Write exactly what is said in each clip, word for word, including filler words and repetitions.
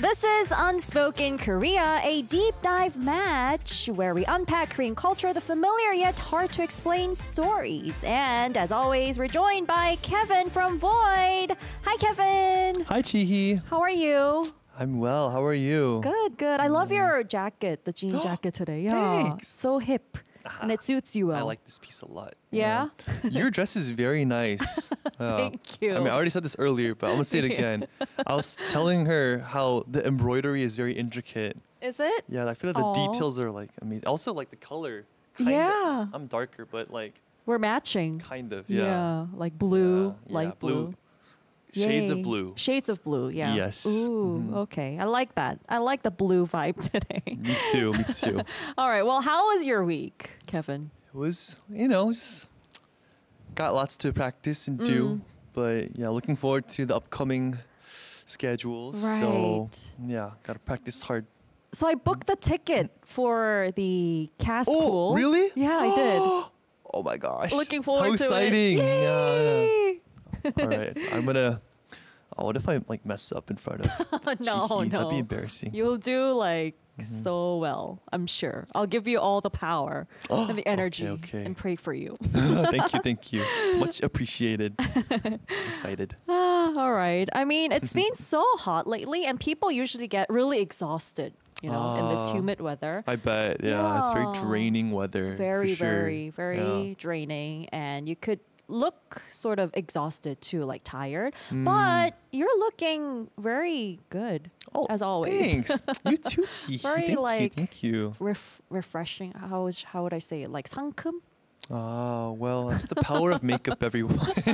This is Unspoken Korea, a deep dive match where we unpack Korean culture, the familiar yet hard to explain stories. And as always, we're joined by Kevin from Void. Hi, Kevin. Hi, Chihi. How are you? I'm well. How are you? Good, good. I love your jacket, the jean jacket today. Yeah, Thanks. so hip, and it suits you well. I like this piece a lot. Yeah? Your dress is very nice. Yeah. Thank you. I mean, I already said this earlier, but I'm going to say it again. I was telling her how the embroidery is very intricate. Is it? Yeah, I feel like the Aw. details are like amazing. Also, like the color. Kinda, Yeah. I'm darker, but like We're matching. kind of. Yeah, Yeah. like blue, Yeah, light yeah, blue. blue. Shades Yay. of blue. Shades of blue, yeah. Yes. Ooh, Mhm. okay. I like that. I like the blue vibe today. Me too. Me too. All right. Well, how was your week, Kevin? It was, you know, just got lots to practice and do. Mm. But yeah, looking forward to the upcoming schedules. So Right. yeah, gotta practice hard. So I booked the ticket for the cast Oh, pool. really? Yeah, I did. Oh my gosh. Looking forward How to exciting. it. Yeah, yeah. Yay! All right. I'm gonna oh, what if I like mess up in front of No, Chihi? no. That'd be embarrassing. You'll do like Mhm. so well, I'm sure. I'll give you all the power and the energy okay. and pray for you. Thank you, thank you. Much appreciated. Excited. Ah, all right. I mean, it's been so hot lately, and people usually get really exhausted, you know, in this Ah. humid weather. I bet. Yeah, it's very Yeah. draining weather. for Very, sure. very, very draining, and you could look sort of exhausted too, like tired. Mm. But you're looking very good, Oh, as always. Thanks. You too, Chihi. Very, thank like- you. Thank you. Ref- refreshing. How is how would I say it? Like 상큼? Oh, well, that's the power of makeup, everyone.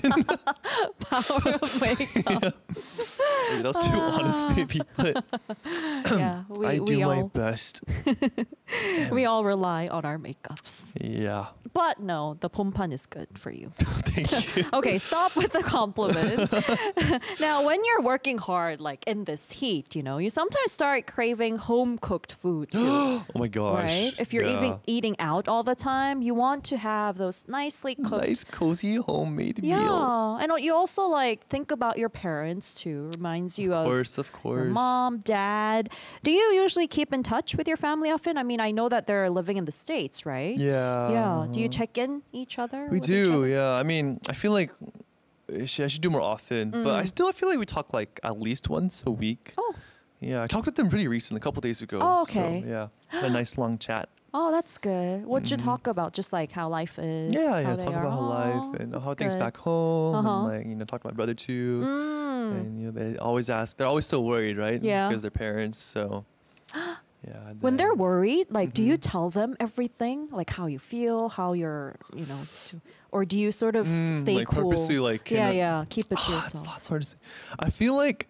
Power of makeup. Maybe that was too honest, maybe, but yeah, we, I do we my all best. we all rely on our makeups. Yeah. But no, the pompan is good for you. Thank you. Okay, stop with the compliments. Now, when you're working hard, like in this heat, you know, you sometimes start craving home cooked food too. Oh my gosh. Right? If you're Yeah. even eating out all the time, you want to have those nicely cooked. Nice, cozy, homemade meal. Yeah, and you also like think about your parents too. Reminds you Of of, course, of your course. mom, dad. Do you usually keep in touch with your family often? I mean, I know that they're living in the States, right? Yeah. Yeah. Do you check in each other? We with each do, other? yeah. I mean, I feel like I should, I should do more often, but I Mm. still feel like we talk like at least once a week. Oh. Yeah, I talked with them pretty recently, a couple days ago. Oh, okay. So, yeah, had a nice long chat. Oh, that's good. What'd you Mhm. talk about? Just like how life is. Yeah, how yeah, they talk are? about how Oh, life and how that's things good. back home, Uh-huh. and like you know, talk to my brother too. Mm. And you know, they always ask. They're always so worried, right? Yeah. Because they're parents. So yeah. and When they're then- worried, like, do you Mhm. tell them everything, like how you feel, how you're, you know, to, or do you sort of Mm, stay like cool? purposely, like, yeah, you know- yeah, keep it to Ah, it's, yourself. it's hard to say. I feel like.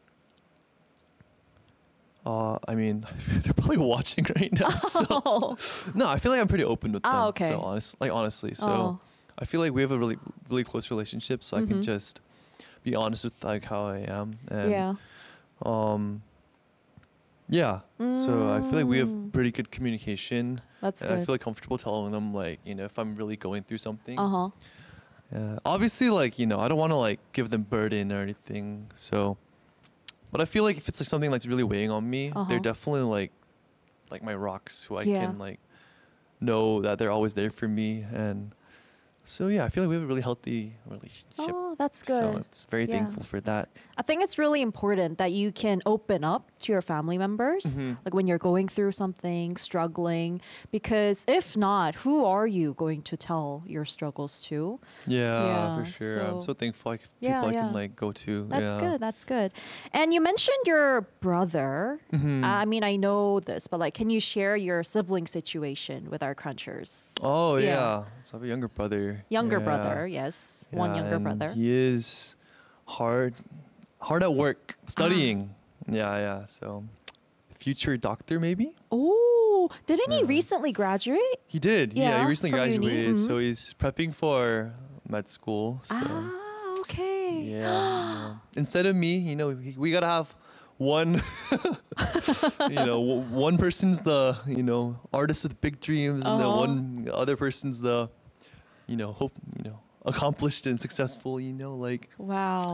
Uh, I mean, they're probably watching right now. So Oh. no, I feel like I'm pretty open with them. Ah, okay. So honest, like honestly, so Oh. I feel like we have a really, really close relationship. So I can Mhm. just be honest with like how I am. And, Yeah. Um. Yeah. So I feel like we Mm. have pretty good communication, That's and I good. feel like comfortable telling them like you know if I'm really going through something. Uh huh. Yeah. Obviously, like you know, I don't want to like give them burden or anything. So, but I feel like if it's like something that's really weighing on me, Uh-huh. they're definitely like, like my rocks who I Yeah. can like know that they're always there for me. And so yeah, I feel like we have a really healthy relationship. Oh, that's So good. it's very Yeah. thankful for that. I think it's really important that you can open up to your family members, Mhm. like when you're going through something, struggling, because if not, who are you going to tell your struggles to? Yeah, yeah, for sure. I'm so- so thankful. Like Yeah, people I yeah. can like go to. That's yeah. good. That's good. And you mentioned your brother. Mhm. I mean, I know this, but like, can you share your sibling situation with our crunchers? Oh yeah. So I have a younger brother. Younger Yeah. brother, yes. One Yeah, younger and brother. He is hard, hard at work, studying. Ah. Yeah, yeah. So, future doctor maybe. Oh, didn't he Yeah. recently graduate? He did. Yeah, Yeah, he recently from uni, graduated, so mhm. he's prepping for med school. So, Ah, okay. yeah, yeah. Instead of me, you know, we, we gotta have one. you know, w- one person's the you know artist with big dreams, and the Uh-huh. one the other person's the, you know, hope you know accomplished and successful. You know, like. Wow.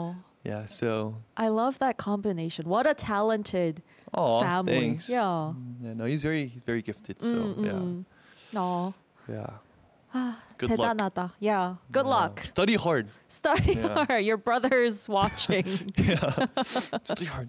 Yeah, so I love that combination. What a talented oh, family. thanks. Yeah. Yeah, no, he's very he's very gifted. So Mm-mm. Oh, yeah, yeah. Good luck. 대단하다. Yeah. Good Yeah. luck. Study hard. Study Yeah. hard. Your brother's watching. Yeah, study hard.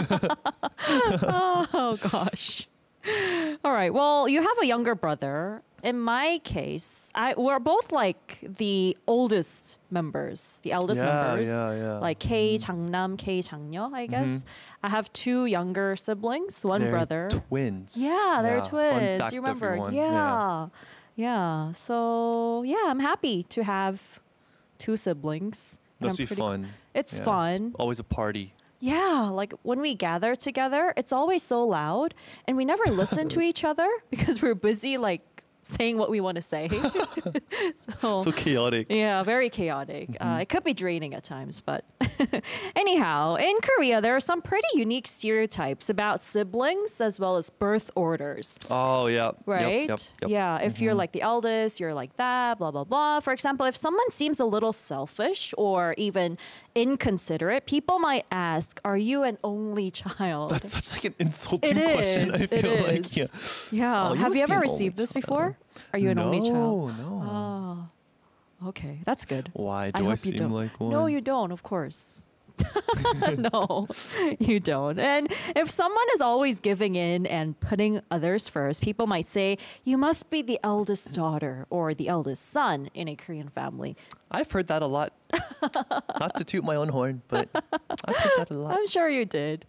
Oh gosh. All right. Well, you have a younger brother. In my case, I we're both like the oldest members, the eldest Yeah, members. yeah, yeah. Like K 장남, K 장녀, I guess. I have two younger siblings, one They're brother. twins. Yeah, they're Fun twins. fact, You remember? everyone. Yeah. yeah. So, yeah, I'm happy to have two siblings. Must I'm be pretty- fun. It's Yeah. fun. Always a party. Yeah, like when we gather together, it's always so loud and we never listen to each other because we're busy like saying what we want to say. so, So chaotic. yeah, very chaotic. Uh, it could be draining at times, but anyhow, in Korea, there are some pretty unique stereotypes about siblings as well as birth orders. Oh yeah. Yep, Right? Yep, yep. Yeah. If you're like the eldest, you're like that, blah, blah, blah. For example, if someone seems a little selfish or even inconsiderate, people might ask, are you an only child? That's such like an insulting It question. is, I it feel like is. yeah. Yeah. Oh, you Have must you be ever an received only this before? Are you an no, only child? No, Okay. That's good. Why do I I, hope you seem don't. like one? No, you don't, of course. No, you don't. And if someone is always giving in and putting others first, people might say, you must be the eldest daughter or the eldest son in a Korean family. I've heard that a lot. Not to toot my own horn, but I've heard that a lot. I'm sure you did.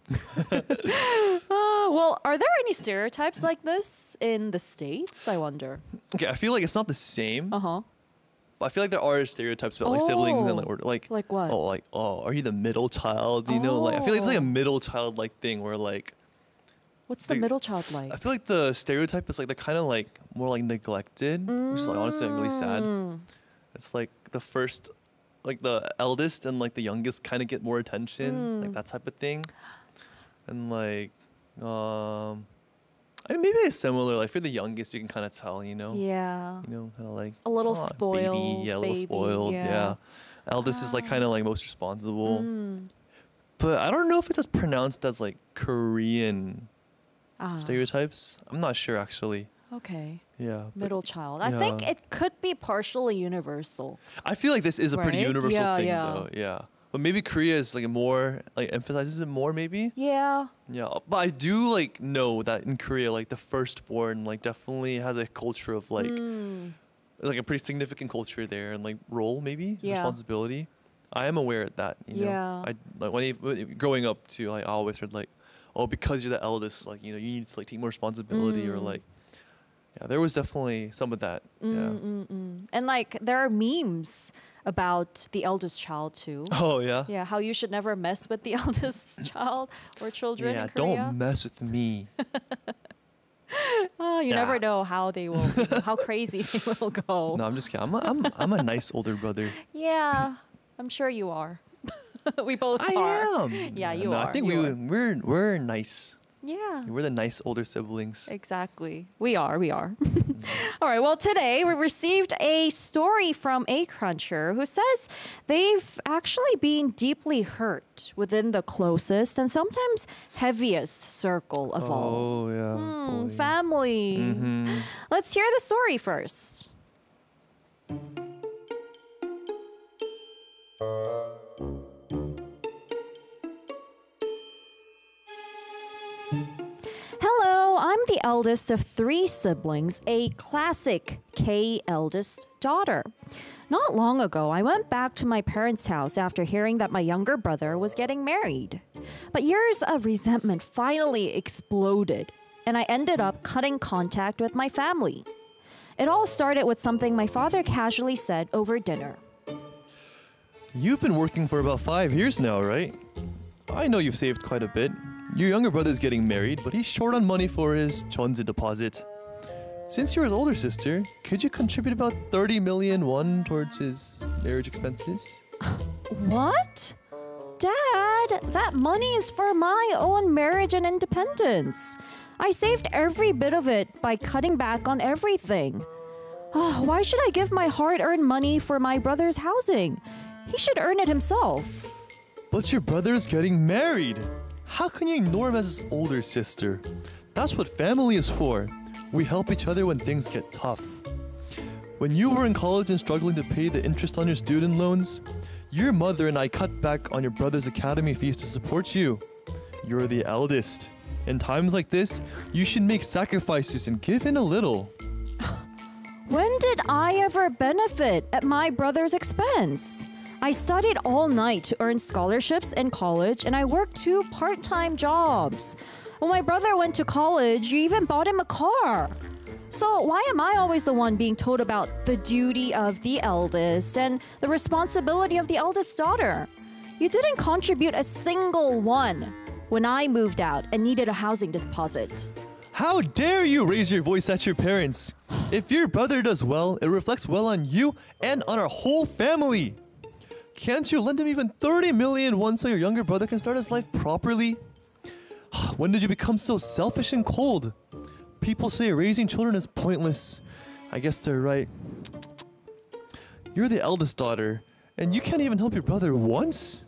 uh, well, are there any stereotypes like this in the States? I wonder. Okay, I feel like it's not the same. Uh huh. But I feel like there are stereotypes about like siblings and like, Oh, or, like like what? Oh, like oh, are you the middle child? You know, like I feel like it's like a Oh. middle child like thing where like What's the They- middle child like? I feel like the stereotype is like they're kind of like more like neglected, which is like honestly like really sad. Mm. It's like the first, like the eldest and like the youngest kind of get more attention, like Mm. that type of thing, and like um, I mean maybe it's similar. Like for the youngest, you can kind of tell, you know, Yeah. you know, kind of like A little "Aw, spoiled, baby, yeah, a little baby, spoiled, yeah. yeah. Eldest is like kind of like most responsible, Mm. but I don't know if it's as pronounced as like Korean Ah, stereotypes. I'm not sure actually. okay. Yeah, but Middle child. I think yeah. it could be partially universal. I feel like this is a pretty Right? universal Yeah, thing yeah. though. Yeah, but maybe Korea is like more like emphasizes it more maybe. Yeah. Yeah, but I do like know that in Korea, like the firstborn, like definitely has a culture of like Mm. like a pretty significant culture there and like role maybe Yeah. responsibility. I am aware of that. You know? Yeah. I like when, you, when growing up too. Like I always heard like, oh, because you're the eldest, like you know, you need to like take more responsibility or Mm. like. Yeah, there was definitely some of that. Mm, Yeah. mm, mm. And like there are memes about the eldest child too. Oh yeah. Yeah, how you should never mess with the eldest child or children Yeah, in Korea. don't mess with me. Oh, you Yeah. never know how they will, you know, how crazy they will go. No, I'm just kidding. I'm a, I'm I'm a nice older brother. Yeah, I'm sure you are. We both I are. am. Yeah, you no, are. I think you we are. would- we're we're nice. Yeah. We're the nice older siblings. Exactly. We are. We are. All right. Well, today we received a story from a cruncher who says they've actually been deeply hurt within the closest and sometimes heaviest circle of all. Oh yeah. Hmm, boy. family. Mhm. Let's hear the story first. Hello, I'm the eldest of three siblings, a classic K eldest daughter. Not long ago, I went back to my parents' house after hearing that my younger brother was getting married. But years of resentment finally exploded, and I ended up cutting contact with my family. It all started with something my father casually said over dinner. You've been working for about five years now, right? I know you've saved quite a bit. Your younger brother's getting married, but he's short on money for his Chonzi deposit. Since you're his older sister, could you contribute about thirty million won towards his marriage expenses? What? Dad, that money is for my own marriage and independence. I saved every bit of it by cutting back on everything. Oh, why should I give my hard earned money for my brother's housing? He should earn it himself. But your brother is getting married. How can you ignore him as his older sister? That's what family is for. We help each other when things get tough. When you were in college and struggling to pay the interest on your student loans, your mother and I cut back on your brother's academy fees to support you. You're the eldest. In times like this, you should make sacrifices and give in a little. When did I ever benefit at my brother's expense? I studied all night to earn scholarships in college, and I worked two part-time jobs. When my brother went to college, you even bought him a car. So why am I always the one being told about the duty of the eldest and the responsibility of the eldest daughter? You didn't contribute a single one when I moved out and needed a housing deposit. How dare you raise your voice at your parents? If your brother does well, it reflects well on you and on our whole family. Can't you lend him even thirty million won so your younger brother can start his life properly? When did you become so selfish and cold? People say raising children is pointless. I guess they're right. You're the eldest daughter, and you can't even help your brother once?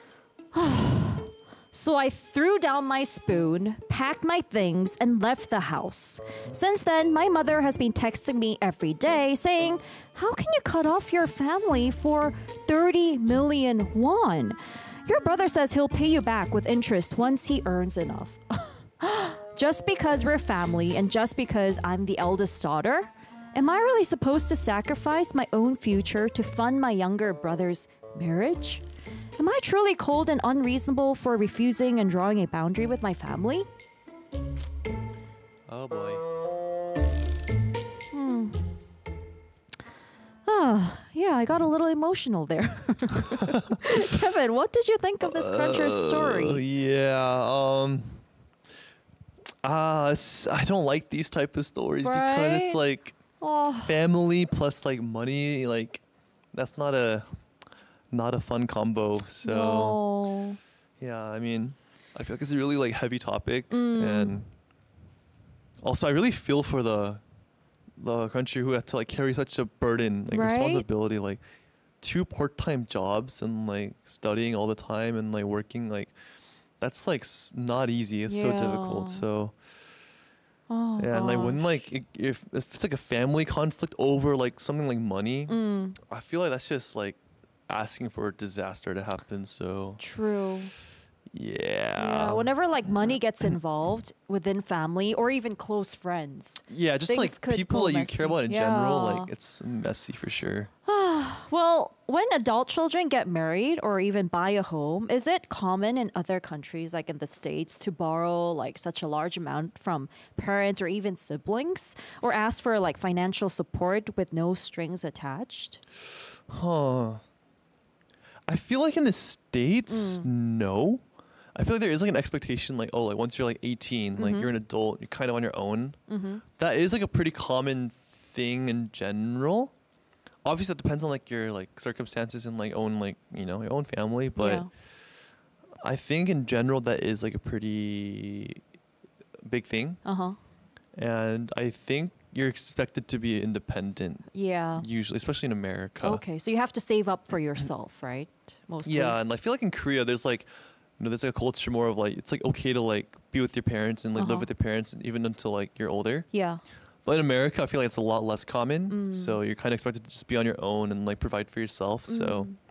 So I threw down my spoon, packed my things, and left the house. Since then, my mother has been texting me every day saying, "How can you cut off your family for thirty million won? Your brother says he'll pay you back with interest once he earns enough." Just because we're family and just because I'm the eldest daughter, am I really supposed to sacrifice my own future to fund my younger brother's marriage? Am I truly cold and unreasonable for refusing and drawing a boundary with my family? Oh boy. Hmm. Ah, yeah, I got a little emotional there. Kevin, what did you think of this Cruncher Uh, story? yeah, um... Uh, s- I don't like these type of stories because Right? it's like Oh, family plus like money, like that's not a not a fun combo. So no. yeah, I mean, I feel like it's a really like heavy topic, Mm. and also I really feel for the the country who had to like carry such a burden, like Right? responsibility, like two part-time jobs and like studying all the time and like working, like that's like s- not easy. It's so Yeah. difficult. So Oh, yeah, and like when gosh. like i- if, if it's like a family conflict over like something like money, Mm, I feel like that's just like asking for a disaster to happen. So true. yeah, Yeah, whenever like money gets involved within family or even close friends. yeah, just things like could people go that you messy. care about in general, Yeah. like it's messy for sure. Well, when adult children get married or even buy a home, is it common in other countries, like in the States, to borrow like such a large amount from parents or even siblings, or ask for like financial support with no strings attached? Huh. I feel like in the States, Mm. no. I feel like there is like an expectation, like, oh, like once you're like eighteen, like Mhm. you're an adult, you're kind of on your own. Mm-hmm. That is like a pretty common thing in general. Obviously, that depends on like your like circumstances and like own like you know your own family, but yeah. I think in general that is like a pretty big thing, Uh huh. and I think you're expected to be independent Yeah. usually, especially in America. Okay, so you have to save up for yourself, right? Mostly. Yeah, and I feel like in Korea, there's like, you know, there's like a culture more of like it's like okay to like be with your parents and like Uh-huh. live with your parents even until like you're older. Yeah. But in America, I feel like it's a lot less common. Mm. So you're kind of expected to just be on your own and like provide for yourself. So, Mm.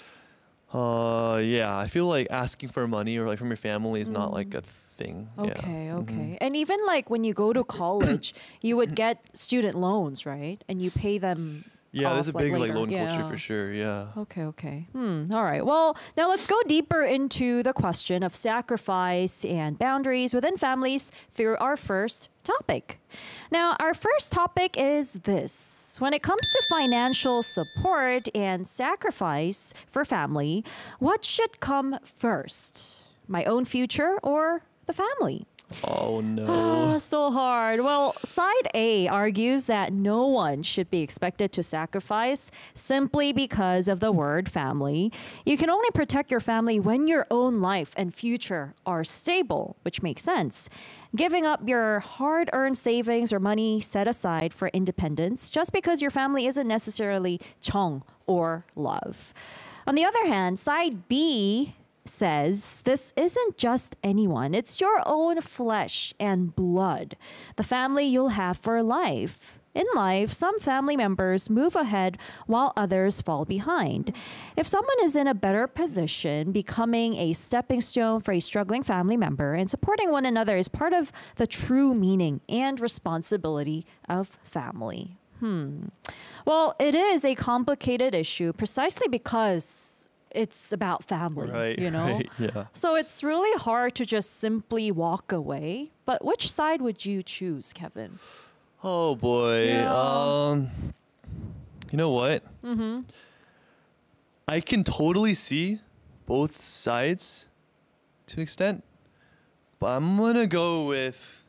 uh, yeah, I feel like asking for money or like from your family is not like Mm. a thing. Yeah. Okay, Mhm. okay. And even like when you go to college, you would get student loans, right? And you pay them. Yeah, there's a off, like, big like later. loan culture Yeah. for sure. Yeah. Okay, okay. Hmm. All right. Well, now let's go deeper into the question of sacrifice and boundaries within families through our first topic. Now, our first topic is this. When it comes to financial support and sacrifice for family, what should come first? My own future or the family? Oh Ah, no. so hard. Well, side A argues that no one should be expected to sacrifice simply because of the word family. You can only protect your family when your own life and future are stable, which makes sense. Giving up your hard earned savings or money set aside for independence just because your family isn't necessarily chong or love. On the other hand, side B says this isn't just anyone, it's your own flesh and blood, the family you'll have for life. In life, some family members move ahead while others fall behind. If someone is in a better position, becoming a stepping stone for a struggling family member and supporting one another is part of the true meaning and responsibility of family. Hmm. Well, it is a complicated issue precisely because it's about family, Right, you know? right, yeah. So it's really hard to just simply walk away. But which side would you choose, Kevin? Oh boy. Yeah. Um you know what? Mm-hmm. I can totally see both sides to an extent. But I'm gonna go with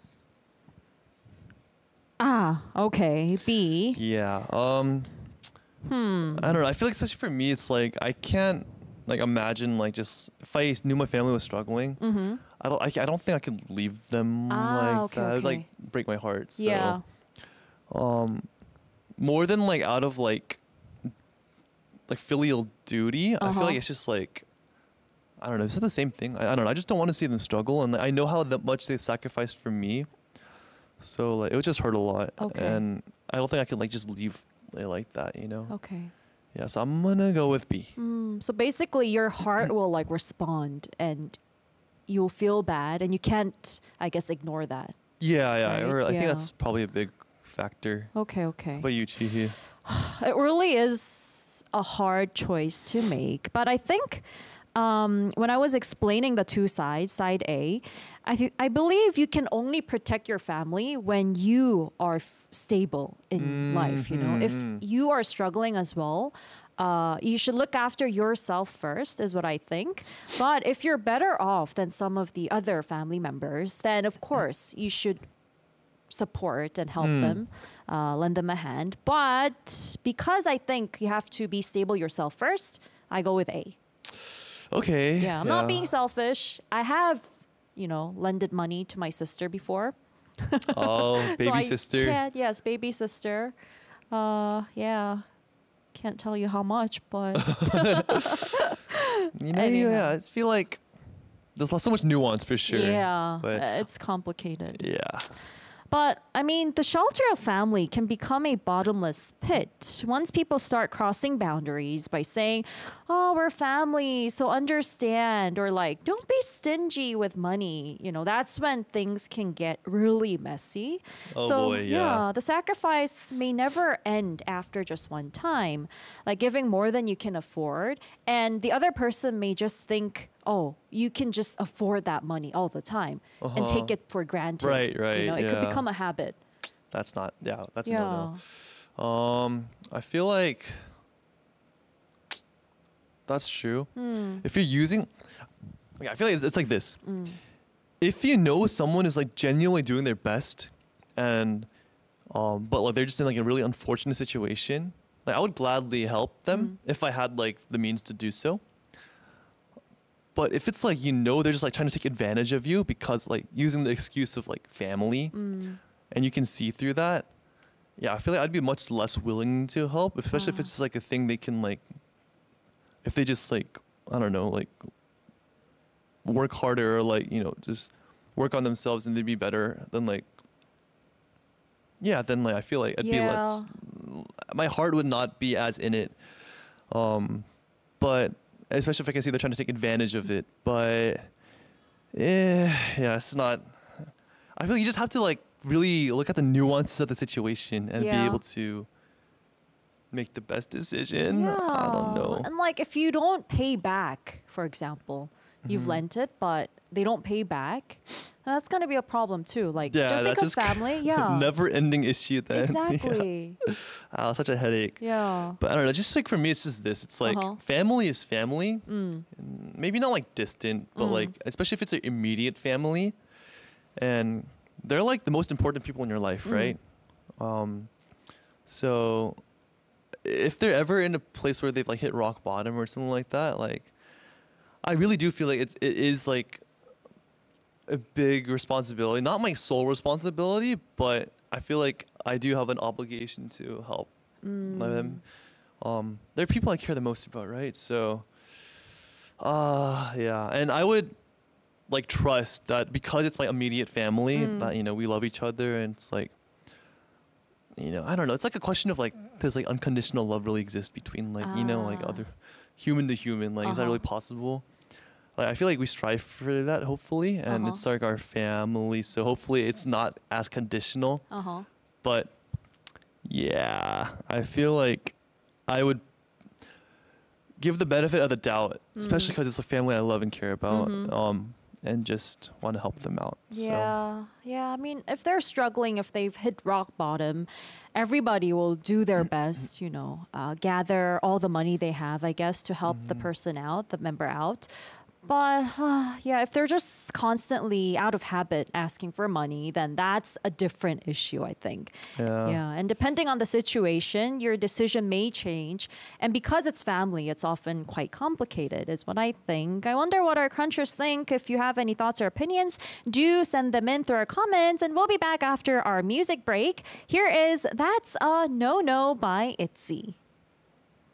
Ah, okay. B. yeah. Um Hmm. I don't know. I feel like especially for me it's like I can't like imagine like just if I knew my family was struggling, Mm-hmm. I don't I, I don't think I could leave them Ah, like okay, that. It would like okay. break my heart. So Yeah. um more than like out of like like filial duty, I Uh-huh. feel like it's just like I don't know, is it the same thing? I, I don't know. I just don't want to see them struggle, and like, I know how that much they've sacrificed for me. So like it would just hurt a lot, Okay. and I don't think I could like just leave it like that, you know? Okay. Yeah, so I'm gonna go with B. Mm, so basically, your heart will like respond, and you'll feel bad, and you can't, I guess, ignore that. Yeah, yeah. Right, Or I yeah. think that's probably a big factor. Okay. Okay. How about you, Chihi? It really is a hard choice to make, but I think um, when I was explaining the two sides, side A, I th- I believe you can only protect your family when you are f- stable in life. You know, if Mhm. you are struggling as well. Uh, you should look after yourself first, is what I think. But if you're better off than some of the other family members, then of course you should support and help Mm. them, uh, lend them a hand. But because I think you have to be stable yourself first, I go with A. Okay. Yeah, I'm not being selfish. I have, you know, lended money to my sister before. Oh, baby so I sister. Can't, yes, baby sister. Uh, yeah. Can't tell you how much, but You know, Anyhow. yeah, I feel like there's so much nuance for sure. yeah, But uh, it's complicated. yeah. But I mean, the shelter of family can become a bottomless pit once people start crossing boundaries by saying, "Oh, we're family, so understand," or like, "Don't be stingy with money." You know, that's when things can get really messy. Oh so boy, yeah. the sacrifice may never end after just one time, like giving more than you can afford, and the other person may just think, "Oh, you can just afford that money all the time," and take Uh-huh. it for granted. Right, right, You know, it could yeah. become a habit. That's not yeah, that's a Yeah. no-no. Um, I feel like that's true. Hmm. If you're using, okay, I feel like it's like this. Mm. If you know someone is like genuinely doing their best, and um, but like they're just in like a really unfortunate situation, like I would gladly help them Mm. if I had like the means to do so. But if it's like you know they're just like trying to take advantage of you because like using the excuse of like family, Mm. and you can see through that, yeah, I feel like I'd be much less willing to help, especially if Ah. it's like a thing they can like, if they just like, I don't know, like work harder or like, you know, just work on themselves and they'd be better than like, yeah, then like I feel like I'd be less, my heart would not be as in it. Um, but especially if I can see they're trying to take advantage of it, but yeah, yeah, it's not, I feel like you just have to like really look at the nuances of the situation and be Yeah. able to make the best decision. I don't know. And like if you don't pay back, for example, you've Mhm. lent it, but they don't pay back, that's gonna be a problem too. Like Yeah, just that's because just family, yeah. Never ending issue then. Exactly. Yeah. Ah, such a headache. Yeah. But I don't know, just like for me, it's just this. It's like Uh-huh. family is family. Mm. And maybe not like distant, but Mm. like, especially if it's an immediate family. And they're like the most important people in your life, Mm. right? Um, so if they're ever in a place where they've like hit rock bottom or something like that, like, I really do feel like it's, it is like a big responsibility, not my sole responsibility, but I feel like I do have an obligation to help Mm. them. Um, they're people I care the most about, right? So Uh, yeah. And I would like trust that because it's my immediate family Mm. that, you know, we love each other and it's like, you know, I don't know. It's like a question of like, does like unconditional love really exist between like, you know, like Ah. other human to human? Like, is that Uh-huh. really possible? Like, I feel like we strive for that, hopefully. And Uh-huh. it's like our family. So hopefully it's not as conditional. Uh huh. But yeah, I feel like I would give the benefit of the doubt, especially Mm. because it's a family I love and care about, Mhm. um, and just want to help them out. Yeah, yeah. I mean, if they're struggling, if they've hit rock bottom, everybody will do their best, you know, uh, gather all the money they have, I guess, to help the person out, the member out. But uh, yeah, if they're just constantly out of habit asking for money, then that's a different issue, I think. So yeah, Yeah, and depending on the situation, your decision may change. And because it's family, it's often quite complicated, is what I think. I wonder what our crunchers think. If you have any thoughts or opinions, do send them in through our comments, and we'll be back after our music break. Here is That's a No No by ITZY.